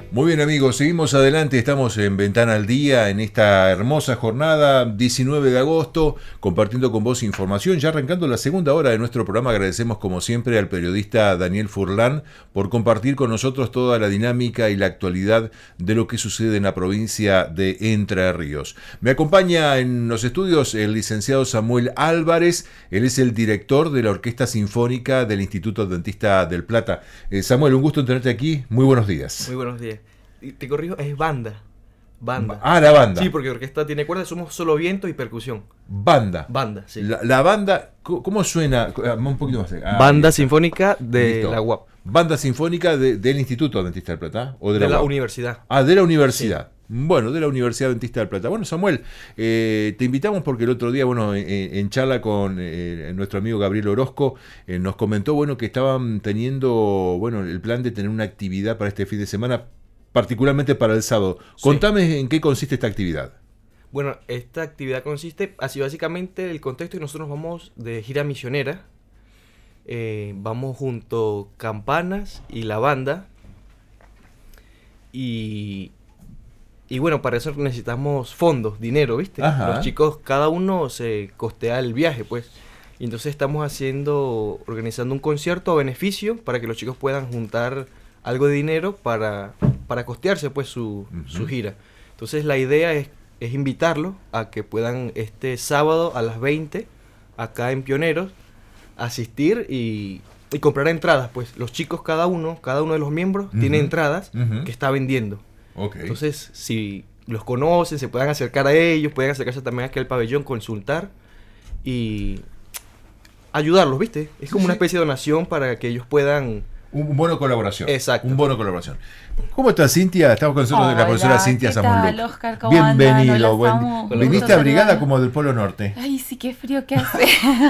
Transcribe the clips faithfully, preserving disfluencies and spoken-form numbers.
Muy bien, amigos, seguimos adelante, estamos en Ventana al Día en esta hermosa jornada, diecinueve de agosto, compartiendo con vos información, ya arrancando la segunda hora de nuestro programa. Agradecemos como siempre al periodista Daniel Furlan por compartir con nosotros toda la dinámica y la actualidad de lo que sucede en la provincia de Entre Ríos. Me acompaña en los estudios el licenciado Samuel Álvarez, él es el director de la Orquesta Sinfónica del Instituto Adventista del Plata. Eh, Samuel, un gusto en tenerte aquí, muy buenos días. Muy buenos días. Te corrijo, es banda. Banda. Ah, la banda. Sí, porque orquesta tiene cuerdas, somos solo viento y percusión. Banda. Banda, sí. La, la banda, ¿cómo suena? Un poquito más. Ah, banda sinfónica de listo. la U A P. Banda sinfónica de, del Instituto Adventista del Plata, ¿o de, de la, la U A P? universidad. Ah, de la universidad. Sí. Bueno, de la Universidad Adventista del Plata. Bueno, Samuel, eh, te invitamos porque el otro día, bueno, en, en charla con eh, nuestro amigo Gabriel Orozco, eh, nos comentó, bueno, que estaban teniendo, bueno, el plan de tener una actividad para este fin de semana, particularmente para el sábado. Sí. Contame en qué consiste esta actividad. Bueno, esta actividad consiste, así básicamente el contexto es que nosotros vamos de gira misionera, eh, vamos junto Campanas y la banda, y, y bueno, para eso necesitamos fondos, dinero, ¿viste? Ajá. Los chicos, cada uno se costea el viaje, pues, y entonces estamos haciendo, organizando un concierto a beneficio para que los chicos puedan juntar algo de dinero para, para costearse pues su, uh-huh. su gira. Entonces la idea es, es invitarlos a que puedan este sábado a las veinte acá en Pioneros asistir y, y comprar entradas. Pues los chicos, cada uno, cada uno de los miembros uh-huh. tiene entradas uh-huh. que está vendiendo. Okay. Entonces si los conocen, se puedan acercar a ellos, pueden acercarse también aquí al pabellón, consultar y ayudarlos, ¿viste? Es como sí. una especie de donación para que ellos puedan... Un bono de colaboración. Exacto. Un bono de colaboración. ¿Cómo estás, Cintia? Estamos con nosotros de la profesora Cintia Samuel. Oscar, ¿cómo Bienvenido. Buen... Viniste abrigada saludar. como del Polo Norte. Ay, sí, qué frío que hace.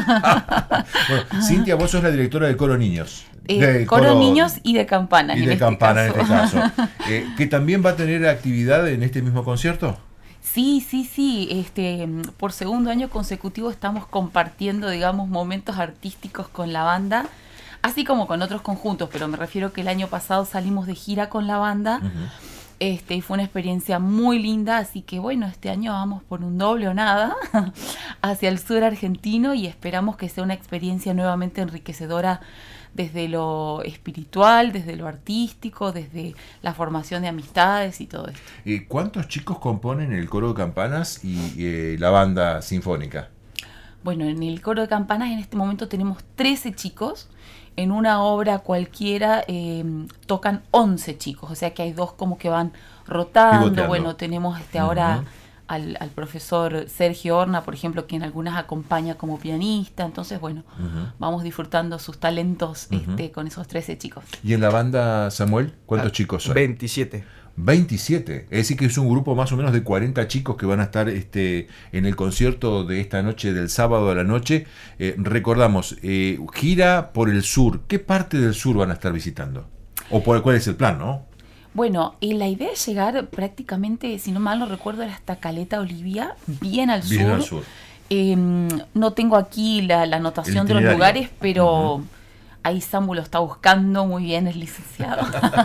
Bueno, Cintia, vos sos la directora del Coro Niños. Eh, de coro, coro Niños y de Campana. Y de en Campana este en este caso. Eh, ¿Que también va a tener actividad en este mismo concierto? Sí, sí, sí. Este, por segundo año consecutivo estamos compartiendo, digamos, momentos artísticos con la banda. Así como con otros conjuntos, pero me refiero que el año pasado salimos de gira con la banda, uh-huh. este, y fue una experiencia muy linda, así que bueno, este año vamos por un doble o nada hacia el sur argentino y esperamos que sea una experiencia nuevamente enriquecedora desde lo espiritual, desde lo artístico, desde la formación de amistades y todo esto. ¿Y cuántos chicos componen el coro de Campanas y eh, la banda sinfónica? Bueno, en el coro de Campanas en este momento tenemos trece chicos. En una obra cualquiera eh, tocan once chicos, o sea que hay dos como que van rotando. Pivoteando. Bueno, tenemos este ahora uh-huh. al, al profesor Sergio Horna, por ejemplo, quien algunas acompaña como pianista. Entonces, bueno, uh-huh. vamos disfrutando sus talentos uh-huh. este, con esos trece chicos. ¿Y en la banda, Samuel, cuántos ah, chicos son? veintisiete. veintisiete, es decir que es un grupo más o menos de cuarenta chicos que van a estar este, en el concierto de esta noche, del sábado a la noche. Eh, recordamos, eh, gira por el sur. ¿Qué parte del sur van a estar visitando? ¿O por cuál es el plan, no? Bueno, eh, la idea es llegar prácticamente, si no mal no recuerdo, hasta Caleta Olivia, bien al bien sur. Al sur. Eh, no tengo aquí la, la anotación de los lugares, pero uh-huh. ahí Samu lo está buscando muy bien, el licenciado.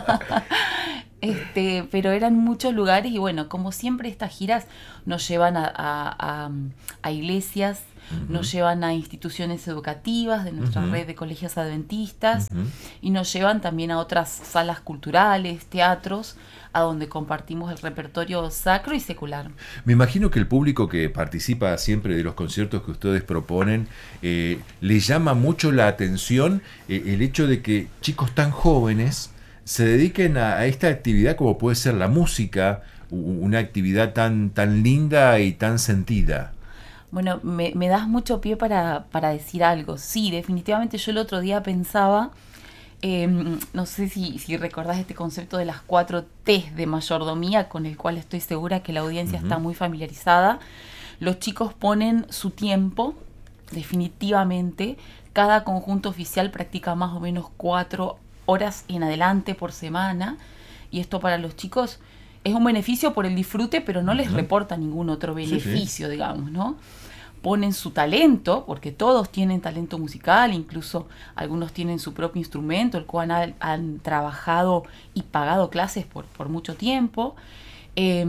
Este, pero eran muchos lugares y bueno, como siempre estas giras nos llevan a, a, a, a iglesias, uh-huh. nos llevan a instituciones educativas de nuestra uh-huh. red de colegios adventistas uh-huh. y nos llevan también a otras salas culturales, teatros, a donde compartimos el repertorio sacro y secular. Me imagino que el público que participa siempre de los conciertos que ustedes proponen, eh, le llama mucho la atención eh, el hecho de que chicos tan jóvenes se dediquen a, a esta actividad como puede ser la música, una actividad tan, tan linda y tan sentida. Bueno, me, me das mucho pie para, para decir algo. Sí, definitivamente yo el otro día pensaba, eh, no sé si, si recordás este concepto de las cuatro T's de mayordomía, con el cual estoy segura que la audiencia uh-huh. está muy familiarizada. Los chicos ponen su tiempo, definitivamente. Cada conjunto oficial practica más o menos cuatro horas en adelante por semana, y esto para los chicos es un beneficio por el disfrute, pero no les uh-huh. reporta ningún otro beneficio, sí, sí. digamos, ¿no? ponen su talento, porque todos tienen talento musical, incluso algunos tienen su propio instrumento, el cual han, han trabajado y pagado clases por, por mucho tiempo. Eh,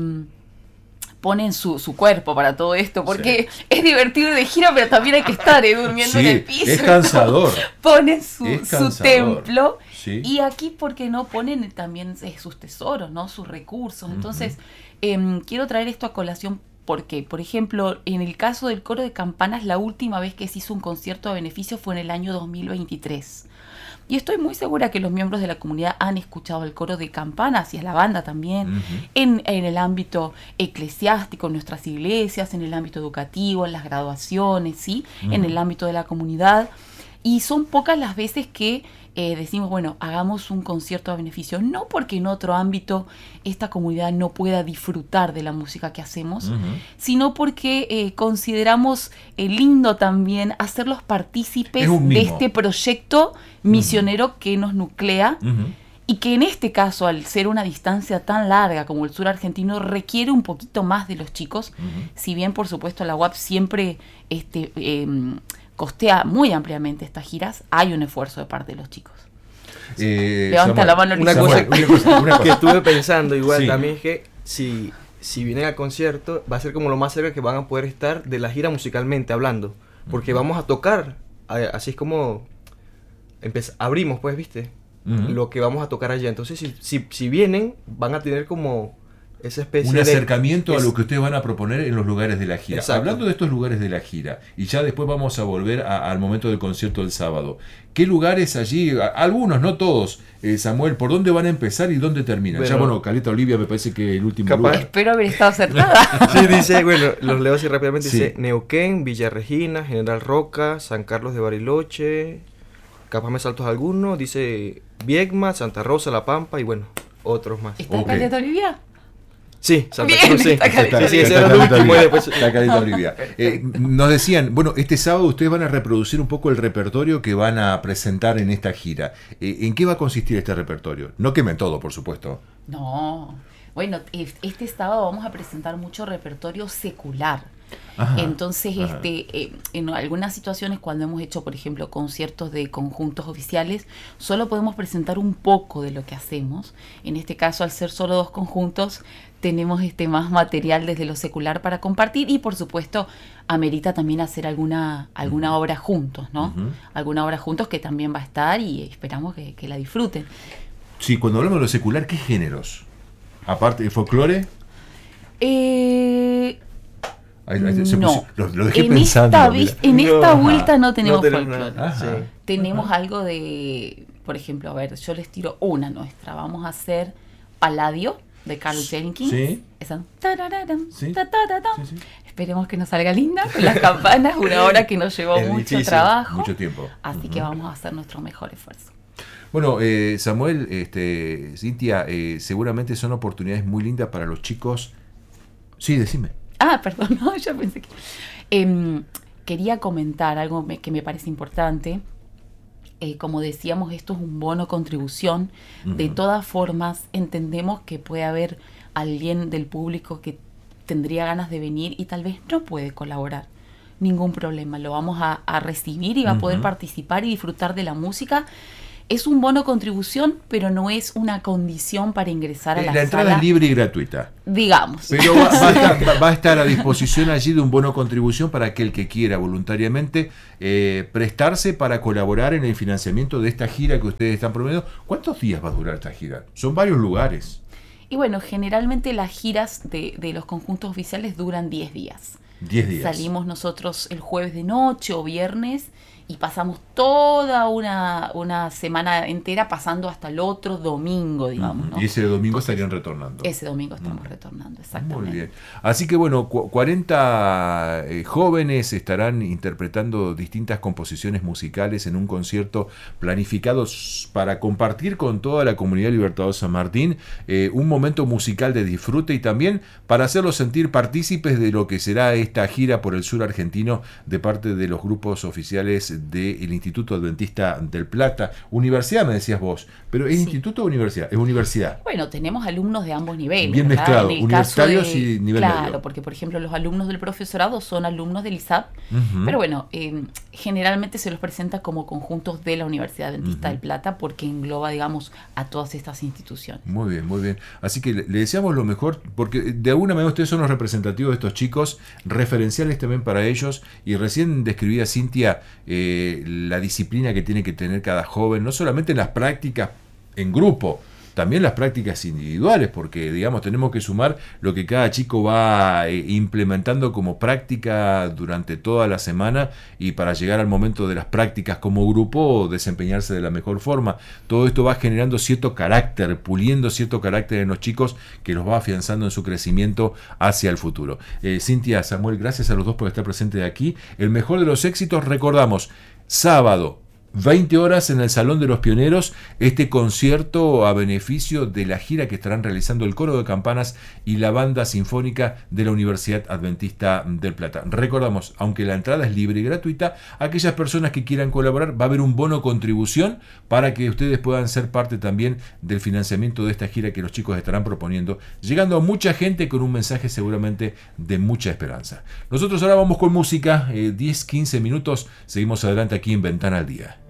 ponen su, su cuerpo para todo esto, porque sí. es divertido ir de gira, pero también hay que estar eh, durmiendo sí, en el piso. Es cansador. Ponen su, su templo, sí. y aquí, ¿por qué no? Ponen también eh, sus tesoros, ¿no? Sus recursos. Uh-huh. Entonces, eh, quiero traer esto a colación porque, por ejemplo, en el caso del Coro de Campanas, la última vez que se hizo un concierto a beneficio fue en el año dos mil veintitrés. Y estoy muy segura que los miembros de la comunidad han escuchado el Coro de Campanas y a la banda también, uh-huh. en, en el ámbito eclesiástico, en nuestras iglesias, en el ámbito educativo, en las graduaciones, ¿sí? Uh-huh. En el ámbito de la comunidad. Y son pocas las veces que eh, decimos, bueno, hagamos un concierto a beneficio. No porque en otro ámbito esta comunidad no pueda disfrutar de la música que hacemos, uh-huh. sino porque eh, consideramos eh, lindo también hacerlos partícipes de este proyecto misionero uh-huh. que nos nuclea, uh-huh. y que en este caso, al ser una distancia tan larga como el sur argentino, requiere un poquito más de los chicos. Uh-huh. Si bien, por supuesto, la U A P siempre este, eh, costea muy ampliamente estas giras, hay un esfuerzo de parte de los chicos. Eh, Levanta Samuel, la mano. Una cosa, una cosa, una cosa que estuve pensando igual sí. también es que si, si vienen al concierto va a ser como lo más cerca que van a poder estar de la gira musicalmente hablando, porque uh-huh. vamos a tocar, así es como empez- abrimos pues, ¿viste? Uh-huh. Lo que vamos a tocar allá. Entonces si, si, si vienen van a tener como esa especie un de... acercamiento es, a lo que ustedes van a proponer en los lugares de la gira. Exacto. Hablando de estos lugares de la gira, y ya después vamos a volver a, al momento del concierto del sábado. ¿Qué lugares allí? Algunos, no todos. Eh, Samuel, ¿por dónde van a empezar y dónde terminan? Bueno, ya, bueno, Caleta Olivia me parece que el último capaz. lugar. Espero haber estado acertada. Sí, dice, bueno, los leo así rápidamente. Sí. Dice Neuquén, Villa Regina, General Roca, San Carlos de Bariloche, capaz me salto alguno. Dice Viedma, Santa Rosa, La Pampa y bueno, otros más. ¿Está okay. Caleta Olivia? Sí, Santa Bien, Cruz, sí. está Caleta Está, sí, está, ese era el Caleta último, Olivia. después- Está Caleta Olivia. Eh, nos decían, bueno, este sábado ustedes van a reproducir un poco el repertorio que van a presentar en esta gira. Eh, ¿En qué va a consistir este repertorio? No quemen todo, por supuesto. No. Bueno, este sábado vamos a presentar mucho repertorio secular. Ajá, Entonces, ajá. este, eh, en algunas situaciones cuando hemos hecho, por ejemplo, conciertos de conjuntos oficiales, solo podemos presentar un poco de lo que hacemos. En este caso, al ser solo dos conjuntos, tenemos este más material desde lo secular para compartir y, por supuesto, amerita también hacer alguna, alguna uh-huh. obra juntos, ¿no? Uh-huh. Alguna obra juntos que también va a estar y esperamos que, que la disfruten. Sí, cuando hablamos de lo secular, ¿qué géneros? Aparte de folclore. Eh... Ahí, ahí, se no, puso, lo, lo dejé en pensando. esta, vi- en esta No, vuelta no tenemos no tenemos folclore. nada. Sí. Tenemos Ajá. algo de, por ejemplo, a ver, yo les tiro una nuestra. Vamos a hacer Palladio de Carl Jenkins. Sí. Esa. Tarararam, Sí. ta, ta, ta, ta. Sí, sí. Esperemos que nos salga linda con las campanas, una hora que nos llevó Es mucho difícil, trabajo. mucho tiempo. Así Uh-huh. que vamos a hacer nuestro mejor esfuerzo. Bueno, eh, Samuel, este, Cintia, eh, seguramente son oportunidades muy lindas para los chicos. Sí, decime. Ah, perdón, no, yo pensé que... Eh, quería comentar algo me, que me parece importante. Eh, como decíamos, esto es un bono contribución. Uh-huh. De todas formas, entendemos que puede haber alguien del público que tendría ganas de venir y tal vez no puede colaborar. Ningún problema, lo vamos a, a recibir y va uh-huh. a poder participar y disfrutar de la música. Es un bono contribución, pero no es una condición para ingresar a la, la entrada sala. Es libre y gratuita. Digamos. Pero va, va, a estar, va a estar a disposición allí de un bono contribución para aquel que quiera voluntariamente eh, prestarse para colaborar en el financiamiento de esta gira que ustedes están prometiendo. ¿Cuántos días va a durar esta gira? Son varios lugares. Y bueno, generalmente las giras de, de los conjuntos oficiales duran diez días. diez días. Salimos nosotros el jueves de noche o viernes y pasamos toda una, una semana entera pasando hasta el otro domingo, digamos, ¿no? Y ese domingo Entonces, estarían retornando. Ese domingo estamos uh-huh. retornando, exactamente. Muy bien. Así que bueno, cu- cuarenta eh, jóvenes estarán interpretando distintas composiciones musicales en un concierto planificado para compartir con toda la comunidad Libertador San Martín eh, un momento musical de disfrute y también para hacerlos sentir partícipes de lo que será esta gira por el sur argentino de parte de los grupos oficiales estudiantes del Instituto Adventista del Plata. Universidad, me decías vos, pero ¿es sí. instituto o universidad? Es universidad. Bueno, tenemos alumnos de ambos niveles. Bien ¿verdad? mezclado, universitarios de, y nivel claro, medio. Claro, porque por ejemplo los alumnos del profesorado son alumnos del I S A P, uh-huh. pero bueno, eh, generalmente se los presenta como conjuntos de la Universidad Adventista uh-huh. del Plata porque engloba, digamos, a todas estas instituciones. Muy bien, muy bien. Así que le, le deseamos lo mejor, porque de alguna manera ustedes son los representativos de estos chicos, referenciales también para ellos, y recién describía Cintia eh, la disciplina que tiene que tener cada joven, no solamente en las prácticas en grupo, también las prácticas individuales, porque digamos tenemos que sumar lo que cada chico va eh, implementando como práctica durante toda la semana, y para llegar al momento de las prácticas como grupo desempeñarse de la mejor forma. Todo esto va generando cierto carácter, puliendo cierto carácter en los chicos, que los va afianzando en su crecimiento hacia el futuro. eh, Cintia, Samuel, gracias a los dos por estar presentes aquí. El mejor de los éxitos. Recordamos, sábado veinte horas en el Salón de los Pioneros, este concierto a beneficio de la gira que estarán realizando el Coro de Campanas y la Banda Sinfónica de la Universidad Adventista del Plata. Recordamos, aunque la entrada es libre y gratuita, aquellas personas que quieran colaborar, va a haber un bono contribución para que ustedes puedan ser parte también del financiamiento de esta gira que los chicos estarán proponiendo, llegando a mucha gente con un mensaje seguramente de mucha esperanza. Nosotros ahora vamos con música, eh, diez quince minutos, seguimos adelante aquí en Ventana al Día.